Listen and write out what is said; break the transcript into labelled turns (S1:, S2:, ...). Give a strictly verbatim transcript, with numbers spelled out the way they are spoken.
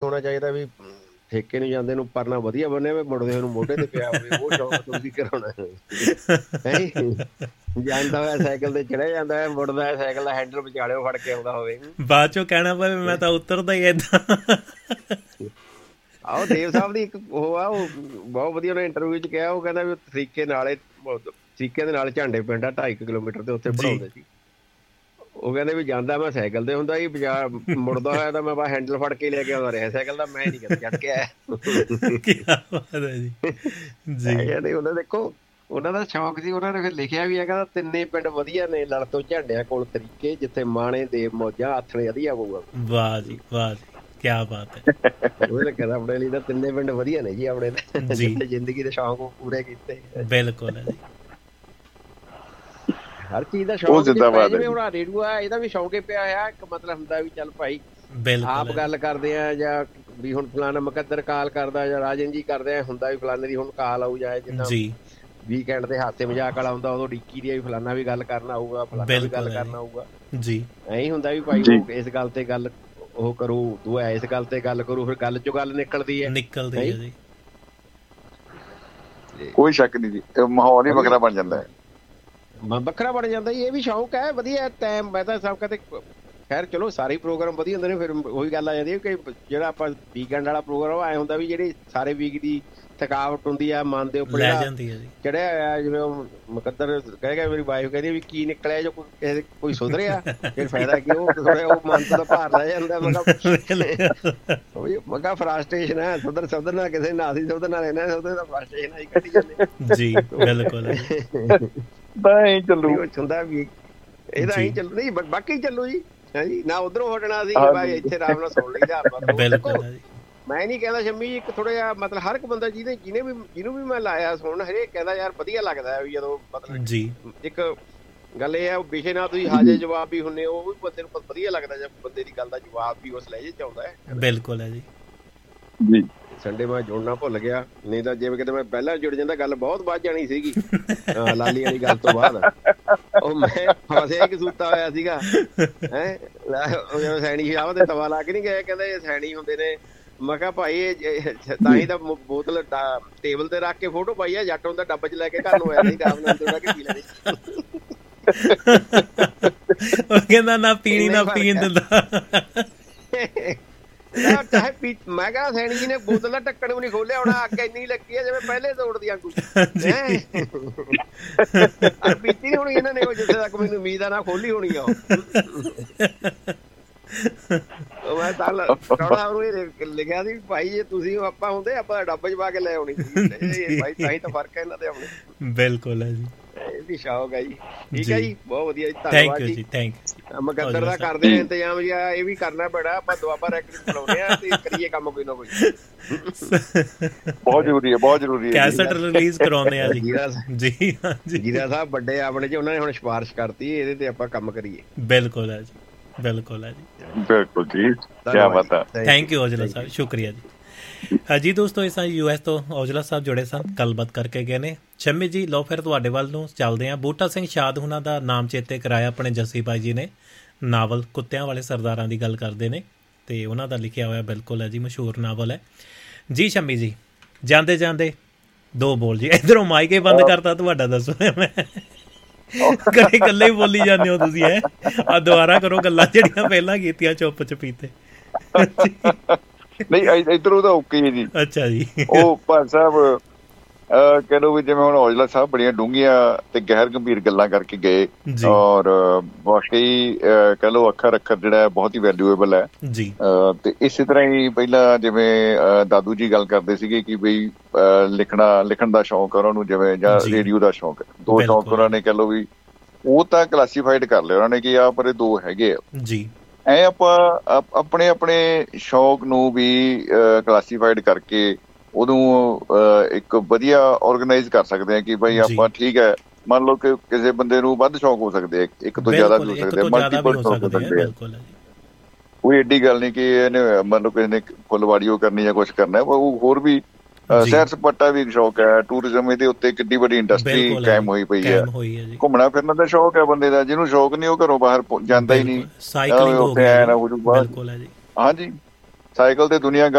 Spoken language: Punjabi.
S1: ਹੋਣਾ ਚਾਹੀਦਾ ਵੀ ਠੇਕੇ ਨੂੰ ਜਾਂਦੇ ਨੂੰ ਪਰਨਾ ਵਧੀਆ ਬੰਨਿਆ ਹੋਵੇ, ਮੁੜਦੇ ਉਹਨੂੰ ਮੋਢੇ ਤੇ ਪਿਆ ਹੋਵੇ, ਉਹ ਸ਼ੌਕ ਤੁਸੀਂ ਕਰਾਉਣਾ ਹੈ। ਜਾਂਦਾ ਹੋਇਆ ਸਾਈਕਲ ਤੇ ਚੜਿਆ ਜਾਂਦਾ ਹੈ, ਮੁੜਦਾ ਹੈ ਸਾਈਕਲ ਦਾ ਹੈਂਡਲ ਵਿਚਾਲਿਓ ਫੜ ਕੇ ਆਉਂਦਾ ਹੋਵੇ,
S2: ਬਾਅਦ ਚੋਂ ਕਹਿਣਾ ਪਵੇ ਮੈਂ ਤਾਂ ਉਤਰਦਾ ਹੀ ਏਦਾਂ।
S1: ਆਹੋ ਦੇਵ ਸਾਹਿਬ ਦੀ ਇੱਕ ਉਹ ਆ, ਉਹ ਬਹੁਤ ਵਧੀਆ ਉਹਨੇ ਇੰਟਰਵਿਊ 'ਚ ਕਿਹਾ, ਉਹ ਕਹਿੰਦਾ ਵੀ ਤਰੀਕੇ ਨਾਲ ਤਰੀਕੇ ਦੇ ਨਾਲ ਝਾਂਡੇ ਪਿੰਡ ਆ ਢਾਈ ਕੁ ਕਿਲੋਮੀਟਰ ਤੇ ਉੱਥੇ ਪੜ੍ਹਾਉਂਦੇ ਸੀ। ਉਹ ਕਹਿੰਦੇ ਵੀ ਜਾਂਦਾ ਮੈਂ ਸਾਈਕਲ ਤੇ ਹੁੰਦਾ ਸੀ, ਬਾਜ਼ਾਰ ਮੁੜਦਾ ਹੋਇਆ ਤਾਂ ਮੈਂ ਬਸ ਹੈਂਡਲ ਫੜ ਕੇ ਲੈ ਕੇ ਆਉਂਦਾ ਰਿਹਾ ਸਾਈਕਲ ਦਾ, ਮੈਂ ਨੀ ਕਦੇ ਚੜ ਕੇ ਆਇਆ। ਉਹਨਾਂ ਦੇਖੋ ਉਹਨਾਂ ਦਾ ਸ਼ੌਕ ਸੀ, ਉਹਨਾਂ ਨੇ ਫਿਰ ਲਿਖਿਆ ਵੀ ਹੈਗਾ ਤਿੰਨੇ ਪਿੰਡ ਵਧੀਆ ਨੇ ਲੜ ਤੋਂ ਝਾਂਡਿਆਂ ਕੋਲ ਤਰੀਕੇ, ਜਿੱਥੇ ਮਾਣੇ ਦੇਵ ਮੌਜਾਂ ਆਥਣੇ ਵਧੀਆ ਪਊਗਾ।
S2: ਵਾਹ ਜੀ ਵਾਹ ਜੀ, ਕਿਆ ਬਾਤ ਹੈ।
S1: ਉਹ ਕਹਿੰਦਾ ਆਪਣੇ ਲਈ ਤਾਂ ਤਿੰਨੇ ਪਿੰਡ ਵਧੀਆ ਨੇ ਜੀ ਆਪਣੇ, ਜ਼ਿੰਦਗੀ ਦੇ ਸ਼ੌਕ ਪੂਰੇ ਕੀਤੇ।
S2: ਬਿਲਕੁਲ ਹੈ ਜੀ,
S1: ਹਰ ਚੀਜ਼ ਦਾ ਸ਼ੌਕ ਜਿਵੇਂ ਹੁਣ ਰੇਡੂਆ ਇਹਦਾ ਵੀ ਸ਼ੌਕ ਹੀ ਪਿਆ ਹੋਇਆ। ਇੱਕ ਮਤਲਬ ਹੁੰਦਾ ਵੀ ਚੱਲ ਭਾਈ ਆਪ ਗੱਲ ਕਰਦੇ ਆ, ਜਾਂ ਵੀ ਹੁਣ ਫਲਾਣਾ ਮੁਕੱਦਰ ਕਾਲ ਕਰਦਾ ਜਾਂ ਰਾਜਨ ਜੀ ਕਰਦੇ ਆ, ਹੁੰਦਾ ਵੀ ਫਲਾਣੇ ਦੀ ਹੁਣ ਕਾਲ ਆਊ, ਜਾਂ ਜਿੱਦਾਂ ਵੀਕਐਂਡ ਤੇ ਹਾਸੇ ਮਜ਼ਾਕ ਵਾਲਾ ਹੁੰਦਾ ਉਦੋਂ ਡਿੱਕੀ ਦੀ ਵੀ ਫਲਾਨਾ ਵੀ ਗੱਲ ਕਰਨਾ ਆਊਗਾ, ਫਲਾਨਾ ਵੀ ਗੱਲ ਕਰਨਾ ਆਊਗਾ ਜੀ। ਐਂ ਹੁੰਦਾ ਵੀ ਭਾਈ ਉਹ ਇਸ ਗੱਲ ਤੇ ਗੱਲ ਉਹ ਕਰੂ, ਤੂੰ ਇਸ ਗੱਲ ਤੇ ਗੱਲ ਕਰੂ, ਫਿਰ ਗੱਲ ਚੋਂ ਗੱਲ ਨਿਕਲਦੀ ਹੈ
S2: ਨਿਕਲਦੀ ਹੈ ਜੀ,
S3: ਕੋਈ ਸ਼ੱਕ ਨੀ ਜੀ, ਮਾਹੌਲ ਹੀ ਵੱਖਰਾ ਬਣ ਜਾਂਦਾ ਹੈ,
S1: ਵੱਖਰਾ ਬਣ ਜਾਂਦਾ ਜੀ। ਇਹ ਵੀ ਸ਼ੌਕ ਹੈ ਵਧੀਆ ਟਾਈਮ। ਮੈਂ ਤਾਂ ਸਭ ਕਦੇ ਖੈਰ ਚਲੋ ਸਾਰੇ ਪ੍ਰੋਗਰਾਮ ਵਧੀਆ ਹੁੰਦੇ ਨੇ, ਫਿਰ ਉਹੀ ਗੱਲ ਆ ਜਾਂਦੀ ਕਿ ਜਿਹੜਾ ਆਪਾਂ ਵੀਕਐਂਡ ਵਾਲਾ ਪ੍ਰੋਗਰਾਮ ਐਂ ਹੁੰਦਾ ਵੀ ਜਿਹੜੀ ਸਾਰੇ ਵੀਕ ਦੀ ਥਕਾਵਟ ਹੁੰਦੀ ਆ ਮਨ ਦੇ ਉੱਪਰ ਚੜਿਆ ਹੋਇਆ, ਜਿਵੇਂ ਉਹ ਮੁਕੱਦਰ ਕਹਿ ਗਿਆ, ਮੇਰੀ ਵਾਈਫ ਕਹਿੰਦੀ ਵੀ ਕੀ ਨਿਕਲਿਆ ਜੋ ਕਿਸੇ ਕੋਈ ਸੁਧਰਿਆ, ਫਿਰ ਫਾਇਦਾ ਕੀ, ਉਹ ਥੋੜਾ ਉਹ ਮਨ ਤੋਂ ਭਾਰ ਰਹਿ ਜਾਂਦਾ। ਮੈਂ ਕਿਹਾ ਮੈਂ ਕਿਹਾ ਫਰਸਟ੍ਰੇਸ਼ਨ ਹੈ, ਸੁਧਰ ਸੁਧਰਨਾ ਕਿਸੇ ਨਾਲ ਅਸੀਂ ਸੁਧਰਨਾ ਰਹਿਣਾ, ਸੁਧਰ ਦਾ ਫਰਸਟ੍ਰੇਸ਼ਨ ਅਸੀਂ ਕੱਢੀ ਜਾਂਦੇ ਜੀ। ਬਿਲਕੁਲ ਹੁੰਦਾ ਵੀ ਇਹਦਾ ਅਸੀਂ ਚੱਲੂ ਨਹੀਂ, ਬਾਕੀ ਚੱਲੂ ਜੀ ਹਾਂਜੀ, ਨਾ ਉੱਧਰੋਂ ਹਟਣਾ ਸੀ ਭਾਈ ਇੱਥੇ ਆਰਾਮ ਨਾਲ ਸੁਣ ਲਈਦਾ ਆਪਾਂ। ਮੈਂ ਨੀ ਕਹਿੰਦਾ ਸ਼ੰਮੀ ਜੀ, ਇੱਕ ਥੋੜਾ ਜਿਹਾ ਮਤਲਬ ਹਰ ਇੱਕ ਬੰਦਾ ਜਿਹਨੇ ਜਿਹਨੇ ਵੀ ਜਿਹਨੂੰ ਵੀ ਮੈਂ ਲਾਇਆ ਸੁਣ, ਹਰੇਕ ਕਹਿੰਦਾ ਯਾਰ ਵਧੀਆ ਲੱਗਦਾ ਵੀ ਜਦੋਂ ਮਤਲਬ ਜੀ। ਇੱਕ ਗੱਲ ਇਹ ਹੈ ਵਿਸ਼ੇ ਨਾਲ ਤੁਸੀਂ ਹਾਜ਼ਰ ਜਵਾਬ ਵੀ ਹੁੰਦੇ, ਉਹ ਵੀ ਬੰਦੇ ਨੂੰ ਵਧੀਆ ਲੱਗਦਾ ਜਦ ਬੰਦੇ ਦੀ ਗੱਲ ਦਾ ਜਵਾਬ ਵੀ ਉਸ ਲਹਿਜੇ ਚ ਆਉਂਦਾ ਹੈ। ਬਿਲਕੁਲ ਹੈ ਜੀ। ਸੰਡੇ ਮੈਂ ਜੁੜਨਾ ਭੁੱਲ ਗਿਆ, ਨਹੀਂ ਤਾਂ ਜਿਵੇਂ ਕਿਤੇ ਮੈਂ ਪਹਿਲਾਂ ਜੁੜ ਜਾਂਦਾ ਗੱਲ ਬਹੁਤ ਵੱਧ ਜਾਣੀ ਸੀਗੀ ਲਾਲੀ ਵਾਲੀ ਗੱਲ ਤੋਂ ਬਾਅਦ। ਉਹ ਮੈਂ ਫਸਿਆ ਕਿ ਸੂਤਾ ਹੋਇਆ ਸੀਗਾ ਹੈਂ, ਸੈਣੀ ਸ਼ਾਹ ਤੇ ਤਵਾ ਲਾ ਕੇ ਨੀ ਗਏ, ਕਹਿੰਦੇ ਸੈਣੀ ਹੁੰਦੇ ਨੇ। ਮੈਂ ਕਿਹਾ ਭਾਈ ਤਾਂ ਹੀ ਤਾਂ ਬੋਤਲ ਟੇਬਲ ਤੇ ਰੱਖ ਕੇ ਫੋਟੋ ਪਾਈ ਆ, ਜੱਟ ਹੁੰਦਾ ਡੱਬੇ ਚ ਲੈ ਕੇ ਘਰ ਨੂੰ ਆਇਆ ਸੀ, ਰਾਮ ਨਾਲ ਥੋੜਾ ਕੇ ਪੀ ਲੈਣੀ। ਉਹ ਕਹਿੰਦਾ ਨਾ ਪੀਣੀ ਨਾ ਪੀਣ ਦਿੰਦਾ। ਮੈਂ ਕਿਹਾ ਸੈਣੀ ਜੀ ਨੇ ਬੋਤਲ ਦਾ ਢੱਕਣ ਵੀ ਨੀ ਖੋਲਿਆ, ਹੁਣ ਅੱਗ ਇੰਨੀ ਲੱਗੀ ਆ ਜਿਵੇਂ ਪਹਿਲੇ ਤੋੜਦੀ ਅੱਗੂ। ਪੀਤੀ ਨੀ ਹੋਣੀ ਇਹਨਾਂ ਨੇ, ਜਿੱਥੇ ਤੱਕ ਮੈਨੂੰ ਉਮੀਦ ਆ ਨਾ ਖੋਲੀ ਹੋਣੀ ਆ। ਮੈਂ ਤਾਂ ਉਹਨੂੰ ਇਹ ਲਿਖਿਆ ਸੀ ਭਾਈ ਜੇ ਤੁਸੀਂ ਆਪਾਂ ਹੁੰਦੇ ਆਪਾਂ ਡੱਬੇ ਚ ਪਾ ਕੇ ਲੈ ਆਉਣੀ ਸੀ ਭਾਈ, ਤਾਂ ਹੀ ਤਾਂ ਫਰਕ ਹੈ ਇਹਨਾਂ ਦੇ ਆਪਣੇ। ਬਿਲਕੁਲ ਹੈ ਜੀ, ਇਹ ਵੀ ਸ਼ੌਕ ਹੈ ਜੀ। ਠੀਕ ਹੈ ਜੀ, ਬਹੁਤ ਵਧੀਆ ਜੀ, ਧੰਨਵਾਦ ਜੀ। ਮੁਕੱਦਰ ਦਾ ਕਰਦੇ ਨੇ ਇੰਤਜ਼ਾਮ ਜੀ, ਇਹ ਵੀ ਕਰਨਾ ਪੈਣਾ, ਆਪਾਂ ਦੁਆਬਾ ਰੈਕੋਰਡ ਬੁਲਾਉਂਦੇ ਆ ਤੇ ਕਰੀਏ ਕੰਮ ਕੋਈ ਨਾ ਕੋਈ। ਬਹੁਤ ਜ਼ਰੂਰੀ ਹੈ, ਬਹੁਤ ਜ਼ਰੂਰੀ ਹੈ। ਕੈਸਟ ਰਿਲੀਜ਼ ਕਰਾਉਂਦੇ ਆ ਜੀ ਜੀ ਜੀਰਾ ਸਾਹਿਬ ਵੱਡੇ ਆਪਣੇ ਚ, ਉਹਨਾਂ ਨੇ ਹੁਣ ਸਿਫਾਰਿਸ਼ ਕਰਤੀ, ਇਹਦੇ ਤੇ ਆਪਾਂ ਕੰਮ ਕਰੀਏ। ਬਿਲਕੁਲ ਹੈ ਜੀ, ਬਿਲਕੁਲ ਹੈ ਜੀ, ਬਿਲਕੁਲ ਜੀ, ਕਿਆ ਬਾਤ ਹੈ। ਥੈਂਕ ਯੂ ਔਜਲਾ ਸਾਹਿਬ, ਸ਼ੁਕਰੀਆ ਜੀ। ਜੀ ਦੋਸਤੋ, ਇਸ ਤਰ੍ਹਾਂ ਯੂ ਐਸ ਤੋਂ ਔਜਲਾ ਸਾਹਿਬ ਜੁੜੇ ਸਨ, ਗੱਲਬਾਤ ਕਰਕੇ ਗਏ ਨੇ। ਸ਼ੰਮੀ ਜੀ ਲਓ ਫਿਰ ਤੁਹਾਡੇ ਵੱਲ ਨੂੰ ਚੱਲਦੇ ਹਾਂ। ਬੂਟਾ ਸਿੰਘ ਸ਼ਾਦ ਹੁਣਾਂ ਦਾ ਨਾਮ ਚੇਤੇ ਕਰਾਇਆ ਆਪਣੇ ਜੱਸੀ ਭਾਈ ਜੀ ਨੇ, ਨਾਵਲ ਕੁੱਤਿਆਂ ਵਾਲੇ ਸਰਦਾਰਾਂ ਦੀ ਗੱਲ ਕਰਦੇ ਨੇ, ਅਤੇ ਉਹਨਾਂ ਦਾ ਲਿਖਿਆ ਹੋਇਆ ਬਿਲਕੁਲ ਹੈ ਜੀ, ਮਸ਼ਹੂਰ ਨਾਵਲ ਹੈ ਜੀ। ਸ਼ੰਮੀ ਜੀ ਜਾਂਦੇ ਜਾਂਦੇ ਦੋ ਬੋਲ ਜੀ, ਇੱਧਰੋਂ ਮਾਈਕ ਹੀ ਬੰਦ ਕਰਤਾ ਤੁਹਾਡਾ, ਦੱਸੋ ਮੈਂ ਕਦੇ ਇਕੱਲੇ ਹੀ ਬੋਲੀ ਜਾਂਦੇ ਹੋ ਤੁਸੀਂ, ਹੈ ਆ ਦੁਬਾਰਾ ਕਰੋ ਗੱਲਾਂ ਜਿਹੜੀਆਂ ਪਹਿਲਾਂ ਕੀਤੀਆਂ ਚੁੱਪ ਚਪੀਤੇ। ਨਹੀਂ ਇੱਧਰੋਂ ਤਾਂ ਓਕੇ ਜੀ। ਅੱਛਾ ਜੀ। ਉਹ ਭਾਈ ਸਾਹਿਬ ਕਹਿ ਲਓ ਵੀ ਜਿਵੇਂ ਹੁਣ ਔਜਲਾ ਸਾਹਿਬ ਬੜੀਆਂ ਡੂੰਘੀਆਂ ਤੇ ਗਹਿਰ ਗੰਭੀਰ ਗੱਲਾਂ ਕਰਕੇ ਗਏ, ਔਰ ਵਾਕਈ ਕਹਿ ਲਓ ਅੱਖਰ ਅੱਖਰ ਜਿਹੜਾ ਹੈ ਬਹੁਤ ਹੀ ਵੈਲਿਊਏਬਲ ਹੈ ਜੀ। ਤੇ ਇਸੇ ਤਰ੍ਹਾਂ ਹੀ ਪਹਿਲਾਂ ਜਿਵੇਂ ਦਾਦੂ ਜੀ ਗੱਲ ਕਰਦੇ ਸੀਗੇ ਕਿ ਬਈ ਲਿਖਣਾ ਲਿਖਣ ਦਾ ਸ਼ੌਂਕ ਉਹਨਾਂ ਨੂੰ, ਜਿਵੇਂ ਜਾਂ ਰੇਡੀਓ ਦਾ ਸ਼ੌਂਕ, ਦੋ ਸ਼ੌਂਕ ਉਹਨਾਂ ਨੇ ਕਹਿ ਲਓ ਵੀ ਉਹ ਤਾਂ ਕਲਾਸੀਫਾਈਡ ਕਰ ਲਿਆ ਉਹਨਾਂ ਨੇ ਕਿ ਆਹ ਪਰ ਦੋ ਹੈਗੇ ਆ ਜੀ। ਐ ਆਪਾਂ ਆਪਣੇ ਆਪਣੇ ਸ਼ੌਕ ਨੂੰ ਵੀ ਕਲਾਸੀਫਾਈਡ ਕਰਕੇ ਉਹਨੂੰ ਇੱਕ ਵਧੀਆ ਔਰਗਨਾਈਜ਼ ਕਰ ਸਕਦੇ ਹਾਂ ਕਿ ਬਈ ਆਪਾਂ ਠੀਕ ਹੈ, ਮੰਨ ਲਓ ਕਿ ਕਿਸੇ ਬੰਦੇ ਨੂੰ ਵੱਧ ਸ਼ੌਕ ਹੋ ਸਕਦੇ ਆ, ਇੱਕ ਤੋਂ ਜ਼ਿਆਦਾ ਵੀ ਹੋ ਸਕਦੇ ਆ, ਮਲਟੀਪਲ ਸ਼ੌਕ ਹੋ ਸਕਦੇ ਆ। ਕੋਈ ਐਡੀ ਗੱਲ ਨਹੀਂ ਕਿ ਇਹਨੇ ਮੰਨ ਲਓ ਕਿਸੇ ਨੇ ਫੁੱਲਵਾੜੀ ਉਹ ਕਰਨੀ ਜਾਂ ਕੁਛ ਕਰਨਾ, ਉਹ ਹੋਰ ਵੀ ਸੈਰ ਸਪਾਟਾ ਵੀ ਸ਼ੌਕ ਹੈ, ਟੂਰਿਜ਼ਮ ਇਹਦੇ ਉੱਤੇ ਕਿੱਡੀ ਵੱਡੀ ਇੰਡਸਟਰੀ ਕਾਇਮ ਹੋਈ ਪਈ ਹੈ। ਘੁੰਮਣਾ ਫਿਰਨਾ ਦਾ ਸ਼ੌਕ ਹੈ ਬੰਦੇ ਦਾ, ਜਿਹਨੂੰ ਸ਼ੌਕ ਨਹੀਂ ਉਹ ਘਰੋਂ ਬਾਹਰ ਜਾਂਦਾ ਹੀ ਨਹੀਂ। ਹਾਂਜੀ ਸਾਈਕਲ ਤੇ ਦੁਨੀਆ